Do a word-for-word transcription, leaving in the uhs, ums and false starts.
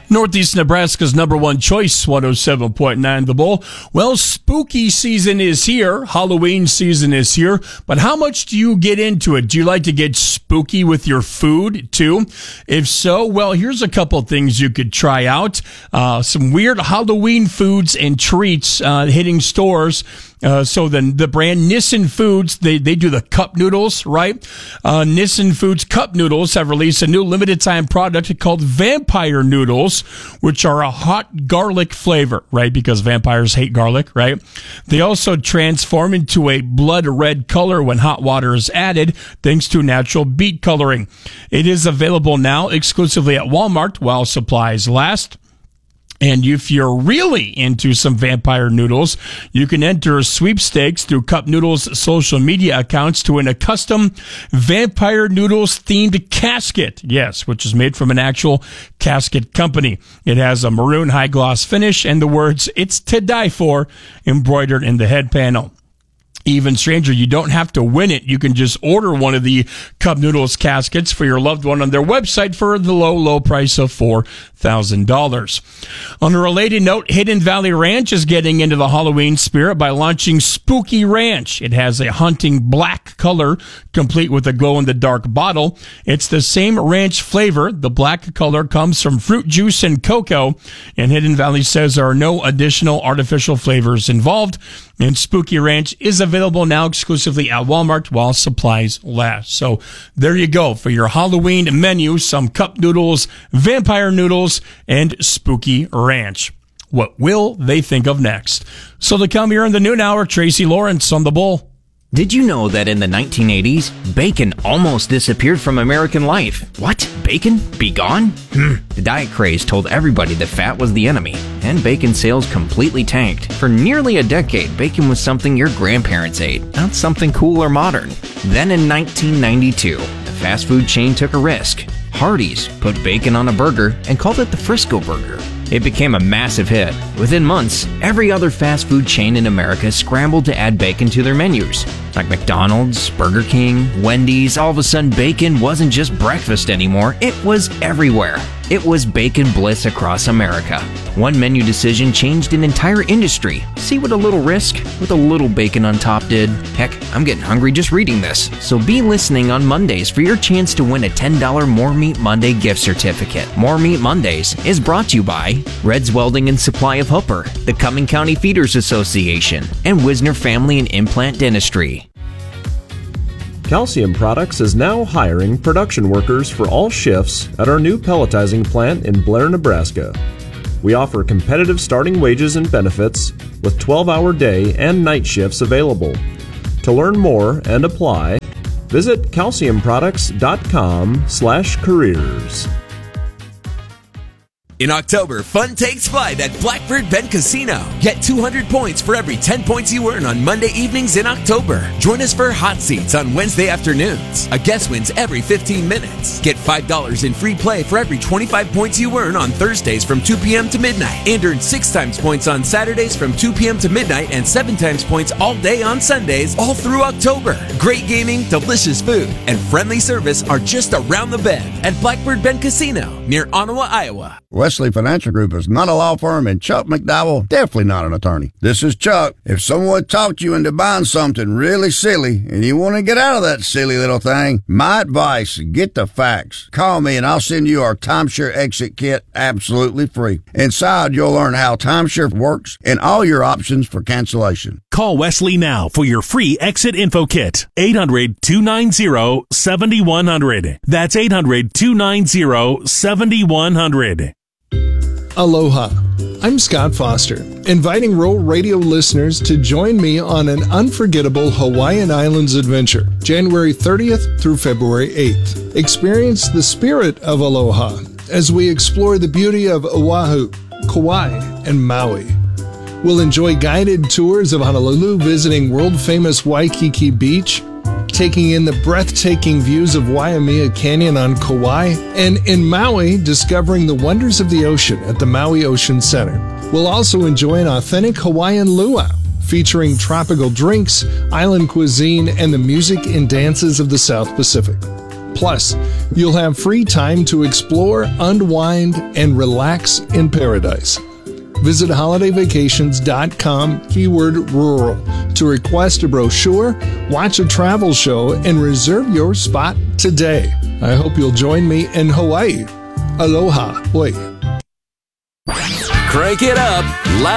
Northeast Nebraska's number one choice, one oh seven point nine The Bull. Well, spooky season is here. Halloween season is here. But how much do you get into it? Do you like to get spooky with your food, too? If so, well, here's a couple things you could try out. Uh, some weird Halloween foods and treats uh, hitting stores. Uh, so then the brand Nissen Foods, they, they do the cup noodles, right? Uh, Nissen Foods cup noodles have released a new limited time product called Vampire Noodles, which are a hot garlic flavor, right? Because vampires hate garlic, right? They also transform into a blood red color when hot water is added, thanks to natural beet coloring. It is available now exclusively at Walmart while supplies last. And if you're really into some vampire noodles, you can enter sweepstakes through Cup Noodles' social media accounts to win a custom vampire noodles themed casket. Yes, which is made from an actual casket company. It has a maroon high gloss finish and the words "It's to die for" embroidered in the head panel. Even stranger, you don't have to win it. You can just order one of the Cup Noodles caskets for your loved one on their website for the low, low price of four thousand dollars. On a related note, Hidden Valley Ranch is getting into the Halloween spirit by launching Spooky Ranch. It has a hunting black color, complete with a glow-in-the-dark bottle. It's the same ranch flavor. The black color comes from fruit juice and cocoa, and Hidden Valley says there are no additional artificial flavors involved. And Spooky Ranch is available now exclusively at Walmart while supplies last. So there you go for your Halloween menu, some cup noodles, vampire noodles, and Spooky Ranch. What will they think of next? So to come here in the noon hour, Tracy Lawrence on The Bull. Did you know that in the nineteen eighties, bacon almost disappeared from American life? What? Bacon? Be gone? Hmm. The diet craze told everybody that fat was the enemy, and bacon sales completely tanked. For nearly a decade, bacon was something your grandparents ate, not something cool or modern. Then in nineteen ninety-two, the fast food chain took a risk. Hardee's put bacon on a burger and called it the Frisco Burger. It became a massive hit. Within months, every other fast food chain in America scrambled to add bacon to their menus. Like McDonald's, Burger King, Wendy's, all of a sudden bacon wasn't just breakfast anymore, it was everywhere. It was bacon bliss across America. One menu decision changed an entire industry. See what a little risk with a little bacon on top did? Heck, I'm getting hungry just reading this. So be listening on Mondays for your chance to win a ten dollars More Meat Monday gift certificate. More Meat Mondays is brought to you by Red's Welding and Supply of Hooper, the Cumming County Feeders Association, and Wisner Family and Implant Dentistry. Calcium Products is now hiring production workers for all shifts at our new pelletizing plant in Blair, Nebraska. We offer competitive starting wages and benefits with twelve-hour day and night shifts available. To learn more and apply, visit calcium products dot com slash careers. In October, fun takes flight at Blackbird Bend Casino. Get two hundred points for every ten points you earn on Monday evenings in October. Join us for hot seats on Wednesday afternoons. A guest wins every fifteen minutes. Get five dollars in free play for every twenty-five points you earn on Thursdays from two p.m. to midnight. And earn six times points on Saturdays from two p.m. to midnight and seven times points all day on Sundays, all through October. Great gaming, delicious food, and friendly service are just around the bend at Blackbird Bend Casino near Ottawa, Iowa. Wesley Financial Group is not a law firm, and Chuck McDowell definitely not an attorney. This is Chuck. If someone talked you into buying something really silly and you want to get out of that silly little thing, my advice, get the facts. Call me and I'll send you our timeshare exit kit absolutely free. Inside, you'll learn how timeshare works and all your options for cancellation. Call Wesley now for your free exit info kit. eight hundred, two nine zero, seven one zero zero. That's eight hundred, two nine zero, seven one zero zero. Aloha. I'm Scott Foster, inviting Rural Radio listeners to join me on an unforgettable Hawaiian Islands adventure, January thirtieth through February eighth. Experience the spirit of aloha as we explore the beauty of Oahu, Kauai, and Maui. We'll enjoy guided tours of Honolulu, visiting world-famous Waikiki Beach, taking in the breathtaking views of Waimea Canyon on Kauai, and in Maui, discovering the wonders of the ocean at the Maui Ocean Center. We'll also enjoy an authentic Hawaiian luau, featuring tropical drinks, island cuisine, and the music and dances of the South Pacific. Plus, you'll have free time to explore, unwind, and relax in paradise. Visit holiday vacations dot com, keyword rural, to request a brochure, watch a travel show, and reserve your spot today. I hope you'll join me in Hawaii. Aloha. Oi. Crank it up. Loud